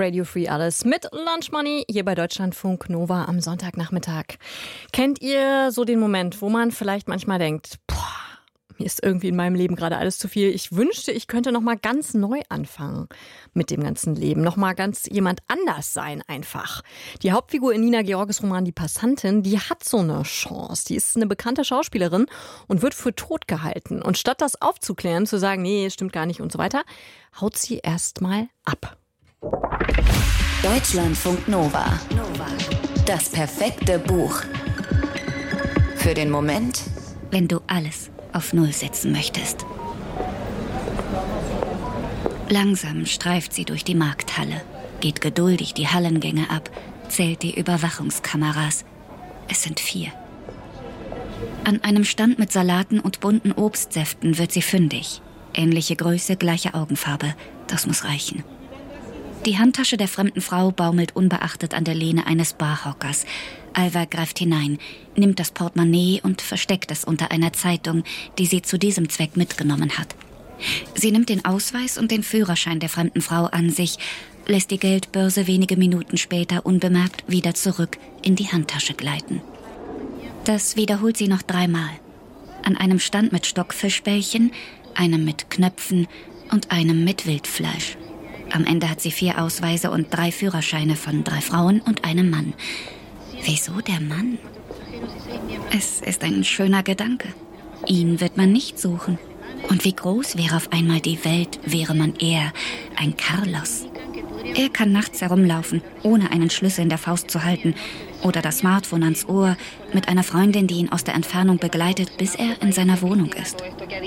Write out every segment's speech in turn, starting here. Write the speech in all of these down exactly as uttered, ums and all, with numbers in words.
Radio Free alles mit Lunch Money hier bei Deutschlandfunk Nova am Sonntagnachmittag. Kennt ihr so den Moment, wo man vielleicht manchmal denkt, boah, mir ist irgendwie in meinem Leben gerade alles zu viel. Ich wünschte, ich könnte noch mal ganz neu anfangen mit dem ganzen Leben. Noch mal ganz jemand anders sein einfach. Die Hauptfigur in Nina Georges Roman Die Passantin, die hat so eine Chance. Die ist eine bekannte Schauspielerin und wird für tot gehalten. Und statt das aufzuklären, zu sagen, nee, stimmt gar nicht und so weiter, haut sie erst mal ab. Deutschlandfunk Nova. Das perfekte Buch. Für den Moment, wenn du alles auf Null setzen möchtest. Langsam streift sie durch die Markthalle, geht geduldig die Hallengänge ab, zählt die Überwachungskameras. Es sind vier. An einem Stand mit Salaten und bunten Obstsäften wird sie fündig. Ähnliche Größe, gleiche Augenfarbe. Das muss reichen. Die Handtasche der fremden Frau baumelt unbeachtet an der Lehne eines Barhockers. Alva greift hinein, nimmt das Portemonnaie und versteckt es unter einer Zeitung, die sie zu diesem Zweck mitgenommen hat. Sie nimmt den Ausweis und den Führerschein der fremden Frau an sich, lässt die Geldbörse wenige Minuten später unbemerkt wieder zurück in die Handtasche gleiten. Das wiederholt sie noch dreimal. An einem Stand mit Stockfischbällchen, einem mit Knöpfen und einem mit Wildfleisch. Am Ende hat sie vier Ausweise und drei Führerscheine von drei Frauen und einem Mann. Wieso der Mann? Es ist ein schöner Gedanke. Ihn wird man nicht suchen. Und wie groß wäre auf einmal die Welt, wäre man er, ein Carlos. Er kann nachts herumlaufen, ohne einen Schlüssel in der Faust zu halten oder das Smartphone ans Ohr mit einer Freundin, die ihn aus der Entfernung begleitet, bis er in seiner Wohnung ist.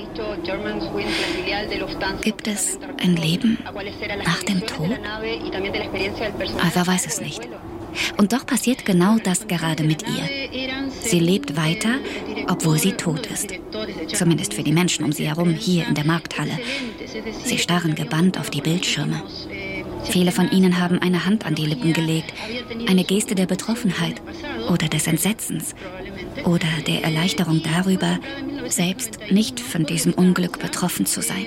Gibt es ein Leben nach dem Tod? Alva weiß es nicht. Und doch passiert genau das gerade mit ihr. Sie lebt weiter, obwohl sie tot ist. Zumindest für die Menschen um sie herum, hier in der Markthalle. Sie starren gebannt auf die Bildschirme. Viele von ihnen haben eine Hand an die Lippen gelegt, eine Geste der Betroffenheit oder des Entsetzens oder der Erleichterung darüber, selbst nicht von diesem Unglück betroffen zu sein.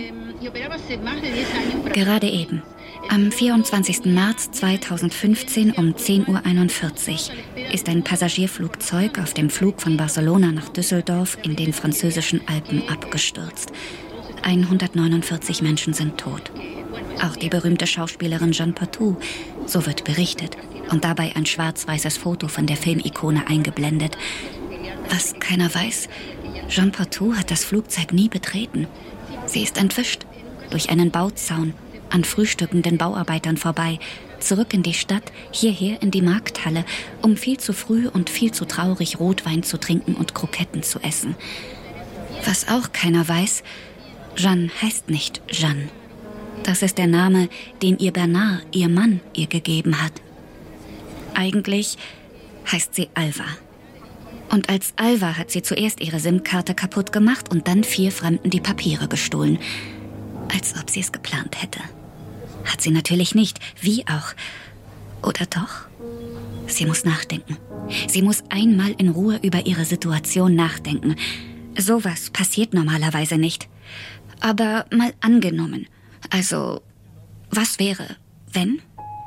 Gerade eben, am vierundzwanzigsten März zweitausendfünfzehn um zehn Uhr einundvierzig, ist ein Passagierflugzeug auf dem Flug von Barcelona nach Düsseldorf in den französischen Alpen abgestürzt. hundertneunundvierzig Menschen sind tot. Auch die berühmte Schauspielerin Jeanne Patou, so wird berichtet, und dabei ein schwarz-weißes Foto von der Filmikone eingeblendet. Was keiner weiß, Jeanne Patou hat das Flugzeug nie betreten. Sie ist entwischt, durch einen Bauzaun, an frühstückenden Bauarbeitern vorbei, zurück in die Stadt, hierher in die Markthalle, um viel zu früh und viel zu traurig Rotwein zu trinken und Kroketten zu essen. Was auch keiner weiß, Jeanne heißt nicht Jeanne. Das ist der Name, den ihr Bernard, ihr Mann, ihr gegeben hat. Eigentlich heißt sie Alva. Und als Alva hat sie zuerst ihre SIM-Karte kaputt gemacht und dann vier Fremden die Papiere gestohlen. Als ob sie es geplant hätte. Hat sie natürlich nicht, wie auch. Oder doch? Sie muss nachdenken. Sie muss einmal in Ruhe über ihre Situation nachdenken. Sowas passiert normalerweise nicht. Aber mal angenommen. Also, was wäre, wenn?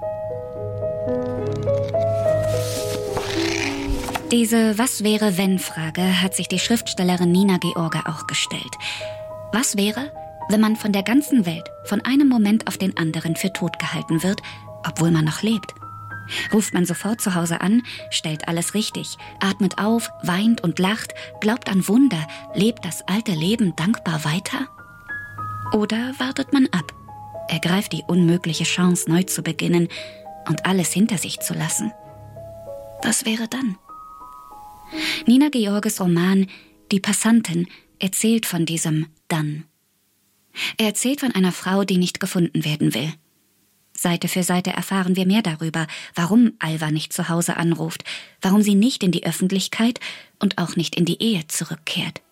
Diese Was-wäre-wenn-Frage hat sich die Schriftstellerin Nina George auch gestellt. Was wäre, wenn man von der ganzen Welt von einem Moment auf den anderen für tot gehalten wird, obwohl man noch lebt? Ruft man sofort zu Hause an, stellt alles richtig, atmet auf, weint und lacht, glaubt an Wunder, lebt das alte Leben dankbar weiter? Oder wartet man ab, ergreift die unmögliche Chance, neu zu beginnen und alles hinter sich zu lassen? Was wäre dann? Nina Georges Roman Die Passantin erzählt von diesem Dann. Er erzählt von einer Frau, die nicht gefunden werden will. Seite für Seite erfahren wir mehr darüber, warum Alva nicht zu Hause anruft, warum sie nicht in die Öffentlichkeit und auch nicht in die Ehe zurückkehrt.